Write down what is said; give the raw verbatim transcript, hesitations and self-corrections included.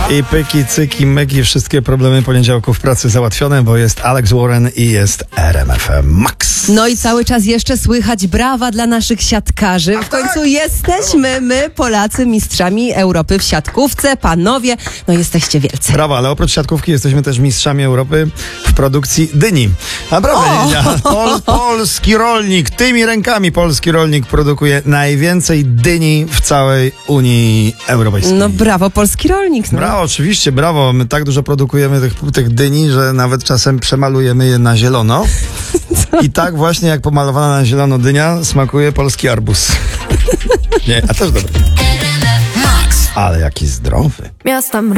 I pyki, cyki, myki, wszystkie problemy poniedziałków w pracy załatwione, bo jest Alex Warren i jest R M F Max. No i cały czas jeszcze słychać brawa dla naszych siatkarzy. W końcu tak? jesteśmy my, Polacy, mistrzami Europy w siatkówce. Panowie, no jesteście wielcy. Brawo, ale oprócz siatkówki jesteśmy też mistrzami Europy w produkcji dyni. Naprawdę, Pol, polski rolnik, tymi rękami polski rolnik produkuje najwięcej dyni w całej Unii Europejskiej. No brawo, polski rolnik. No. Brawo, oczywiście, brawo. My tak dużo produkujemy tych, tych dyni, że nawet czasem przemalujemy je na zielono. I tak właśnie jak pomalowana na zielono dynia smakuje polski arbuz. Nie, a też dobry. Ale jaki zdrowy. Miasta